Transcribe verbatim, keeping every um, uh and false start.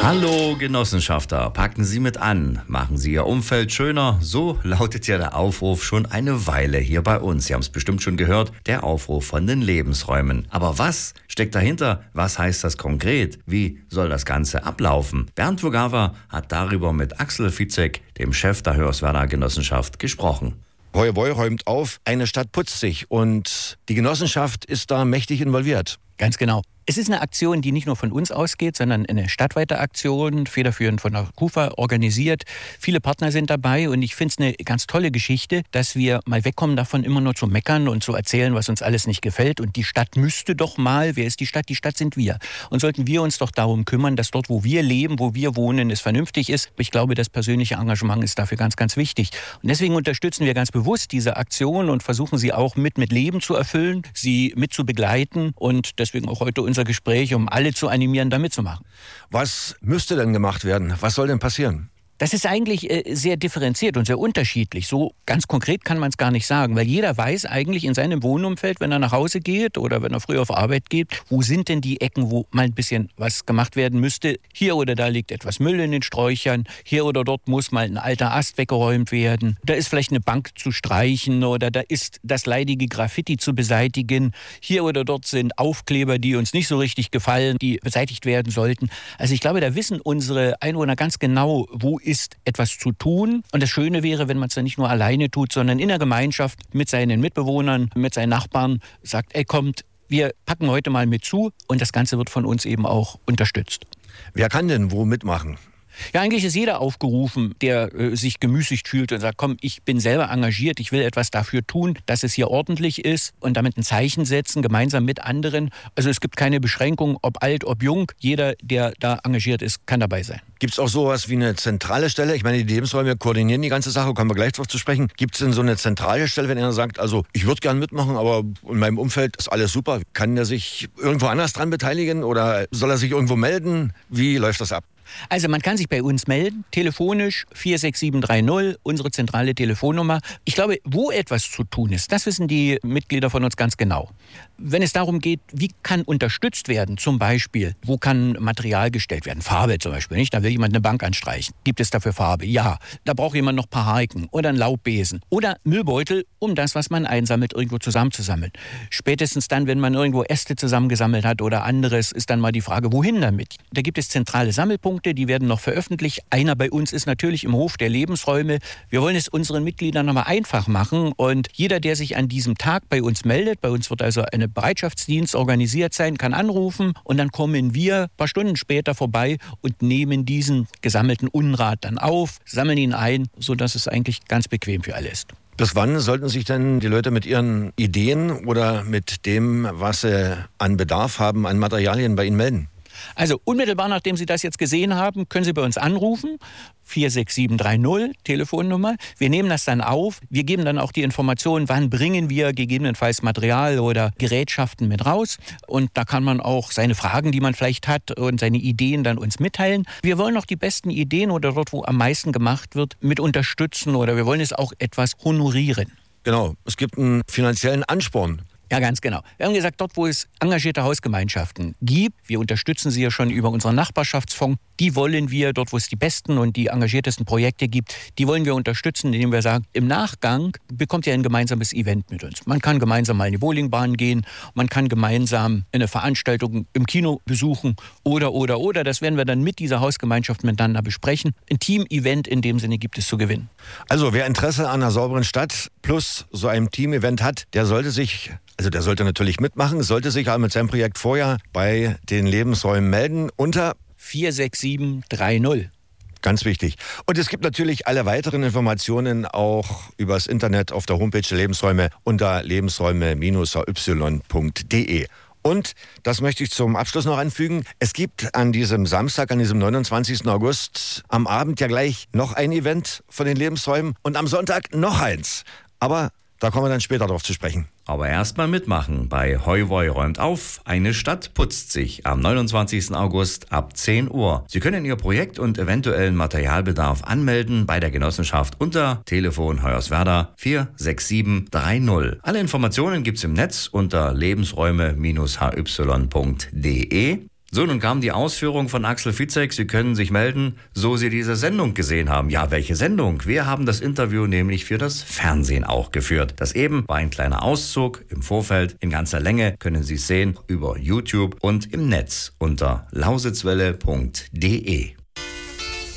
Hallo Genossenschafter, packen Sie mit an, machen Sie Ihr Umfeld schöner. So lautet ja der Aufruf schon eine Weile hier bei uns. Sie haben es bestimmt schon gehört, der Aufruf von den Lebensräumen. Aber was steckt dahinter? Was heißt das konkret? Wie soll das Ganze ablaufen? Bernd Vogava hat darüber mit Axel Fitzek, dem Chef der Hoyerswerda Genossenschaft, gesprochen. Hoi Woi räumt auf, eine Stadt putzt sich und die Genossenschaft ist da mächtig involviert. Ganz genau. Es ist eine Aktion, die nicht nur von uns ausgeht, sondern eine stadtweite Aktion, federführend von der KUFA organisiert. Viele Partner sind dabei und ich finde es eine ganz tolle Geschichte, dass wir mal wegkommen davon, immer nur zu meckern und zu erzählen, was uns alles nicht gefällt. Und die Stadt müsste doch mal, wer ist die Stadt? Die Stadt sind wir. Und sollten wir uns doch darum kümmern, dass dort, wo wir leben, wo wir wohnen, es vernünftig ist. Ich glaube, das persönliche Engagement ist dafür ganz, ganz wichtig. Und deswegen unterstützen wir ganz bewusst diese Aktion und versuchen sie auch mit, mit Leben zu erfüllen, sie mit zu begleiten und deswegen auch heute unser Gespräch, um alle zu animieren, da mitzumachen. Was müsste denn gemacht werden? Was soll denn passieren? Das ist eigentlich äh, sehr differenziert und sehr unterschiedlich. So ganz konkret kann man es gar nicht sagen, weil jeder weiß eigentlich in seinem Wohnumfeld, wenn er nach Hause geht oder wenn er früh auf Arbeit geht, wo sind denn die Ecken, wo mal ein bisschen was gemacht werden müsste. Hier oder da liegt etwas Müll in den Sträuchern, hier oder dort muss mal ein alter Ast weggeräumt werden. Da ist vielleicht eine Bank zu streichen oder da ist das leidige Graffiti zu beseitigen. Hier oder dort sind Aufkleber, die uns nicht so richtig gefallen, die beseitigt werden sollten. Also ich glaube, da wissen unsere Einwohner ganz genau, wo ist etwas zu tun. Und das Schöne wäre, wenn man es dann nicht nur alleine tut, sondern in der Gemeinschaft mit seinen Mitbewohnern, mit seinen Nachbarn sagt, ey, kommt, wir packen heute mal mit zu und das Ganze wird von uns eben auch unterstützt. Wer kann denn wo mitmachen? Ja, eigentlich ist jeder aufgerufen, der äh, sich gemüßigt fühlt und sagt, komm, ich bin selber engagiert, ich will etwas dafür tun, dass es hier ordentlich ist und damit ein Zeichen setzen, gemeinsam mit anderen. Also es gibt keine Beschränkung, ob alt, ob jung. Jeder, der da engagiert ist, kann dabei sein. Gibt es auch sowas wie eine zentrale Stelle? Ich meine, die Lebensräume koordinieren die ganze Sache, kommen wir gleich drauf zu sprechen. Gibt es denn so eine zentrale Stelle, wenn einer sagt, also ich würde gerne mitmachen, aber in meinem Umfeld ist alles super. Kann der sich irgendwo anders dran beteiligen oder soll er sich irgendwo melden? Wie läuft das ab? Also man kann sich bei uns melden, telefonisch vier sechs sieben drei null, unsere zentrale Telefonnummer. Ich glaube, wo etwas zu tun ist, das wissen die Mitglieder von uns ganz genau. Wenn es darum geht, wie kann unterstützt werden, zum Beispiel, wo kann Material gestellt werden, Farbe zum Beispiel, nicht? Da will jemand eine Bank anstreichen. Gibt es dafür Farbe? Ja. Da braucht jemand noch ein paar Harken oder einen Laubbesen oder Müllbeutel, um das, was man einsammelt, irgendwo zusammenzusammeln. Spätestens dann, wenn man irgendwo Äste zusammengesammelt hat oder anderes, ist dann mal die Frage, wohin damit? Da gibt es zentrale Sammelpunkte. Die werden noch veröffentlicht. Einer bei uns ist natürlich im Hof der Lebensräume. Wir wollen es unseren Mitgliedern nochmal einfach machen und jeder, der sich an diesem Tag bei uns meldet, bei uns wird also ein Bereitschaftsdienst organisiert sein, kann anrufen und dann kommen wir ein paar Stunden später vorbei und nehmen diesen gesammelten Unrat dann auf, sammeln ihn ein, sodass es eigentlich ganz bequem für alle ist. Bis wann sollten sich denn die Leute mit ihren Ideen oder mit dem, was sie an Bedarf haben, an Materialien bei Ihnen melden? Also unmittelbar nachdem Sie das jetzt gesehen haben, können Sie bei uns anrufen. vier sechs sieben drei null, Telefonnummer. Wir nehmen das dann auf. Wir geben dann auch die Informationen, wann bringen wir gegebenenfalls Material oder Gerätschaften mit raus. Und da kann man auch seine Fragen, die man vielleicht hat und seine Ideen dann uns mitteilen. Wir wollen auch die besten Ideen oder dort, wo am meisten gemacht wird, mit unterstützen oder wir wollen es auch etwas honorieren. Genau, es gibt einen finanziellen Ansporn. Ja, ganz genau. Wir haben gesagt, dort, wo es engagierte Hausgemeinschaften gibt, wir unterstützen sie ja schon über unseren Nachbarschaftsfonds, die wollen wir, dort wo es die besten und die engagiertesten Projekte gibt, die wollen wir unterstützen, indem wir sagen, im Nachgang bekommt ihr ein gemeinsames Event mit uns. Man kann gemeinsam mal in die Bowlingbahn gehen, man kann gemeinsam eine Veranstaltung im Kino besuchen oder, oder, oder. Das werden wir dann mit dieser Hausgemeinschaft miteinander besprechen. Ein Team-Event in dem Sinne gibt es zu gewinnen. Also wer Interesse an einer sauberen Stadt plus so einem Team-Event hat, der sollte sich... Also der sollte natürlich mitmachen, sollte sich aber mit seinem Projekt vorher bei den Lebensräumen melden unter vier sechs sieben drei null. Ganz wichtig. Und es gibt natürlich alle weiteren Informationen auch übers Internet auf der Homepage der Lebensräume unter lebensräume Bindestrich h y punkt d e. Und, das möchte ich zum Abschluss noch anfügen, es gibt an diesem Samstag, an diesem neunundzwanzigsten August, am Abend ja gleich noch ein Event von den Lebensräumen und am Sonntag noch eins. Aber da kommen wir dann später drauf zu sprechen. Aber erstmal mitmachen bei Hoi Woi räumt auf. Eine Stadt putzt sich am neunundzwanzigsten August ab zehn Uhr. Sie können Ihr Projekt und eventuellen Materialbedarf anmelden bei der Genossenschaft unter Telefon Hoyerswerda vier sechs sieben drei null. Alle Informationen gibt's im Netz unter lebensräume Bindestrich h y punkt d e. So, nun kam die Ausführung von Axel Fitzek. Sie können sich melden, so Sie diese Sendung gesehen haben. Ja, welche Sendung? Wir haben das Interview nämlich für das Fernsehen auch geführt. Das eben war ein kleiner Auszug im Vorfeld. In ganzer Länge können Sie es sehen über YouTube und im Netz unter lausitzwelle punkt de.